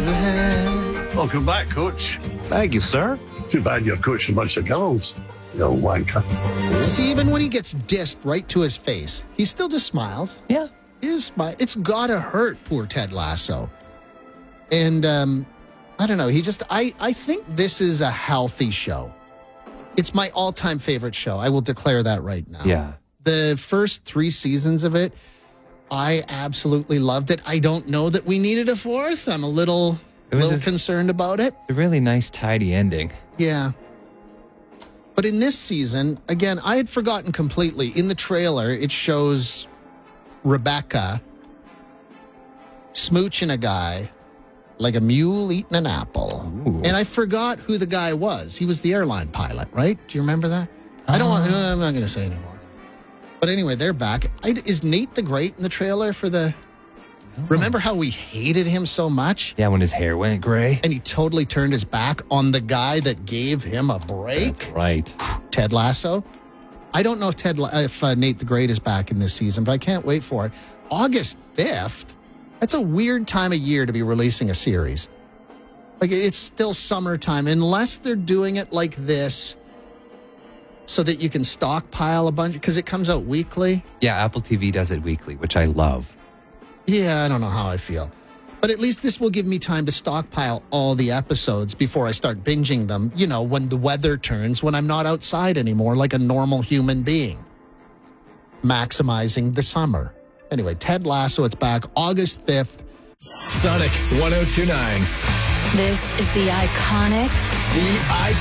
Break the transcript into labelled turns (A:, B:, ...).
A: ahead.
B: Welcome back, Coach.
C: Thank you, sir.
B: Too bad you're coaching a bunch of girls, you old wanker.
A: See, even when he gets dissed right to his face, he still just smiles.
D: Yeah.
A: It's gotta hurt poor Ted Lasso. And I don't know. I think this is a healthy show. It's my all-time favorite show. I will declare that right now.
D: Yeah.
A: The first 3 seasons of it, I absolutely loved it. I don't know that we needed a fourth. I'm a little concerned about it.
D: It's a really nice, tidy ending.
A: Yeah. But in this season, again, I had forgotten completely. In the trailer, it shows Rebecca smooching a guy like a mule eating an apple.
D: Ooh.
A: And I forgot who the guy was. He was the airline pilot, right? Do you remember that? I'm not going to say anymore. But anyway, they're back. Is Nate the Great in the trailer for the... Remember how we hated him so much?
D: Yeah, when his hair went gray.
A: And he totally turned his back on the guy that gave him a break?
D: That's right.
A: Ted Lasso. I don't know if Nate the Great is back in this season, but I can't wait for it. August 5th? That's a weird time of year to be releasing a series. Like, it's still summertime, unless they're doing it like this so that you can stockpile a bunch, because it comes out weekly.
D: Yeah, Apple TV does it weekly, which I love.
A: Yeah, I don't know how I feel. But at least this will give me time to stockpile all the episodes before I start binging them, you know, when the weather turns, when I'm not outside anymore like a normal human being. Maximizing the summer. Anyway, Ted Lasso, it's back August 5th.
E: Sonic 102.9.
F: This is the iconic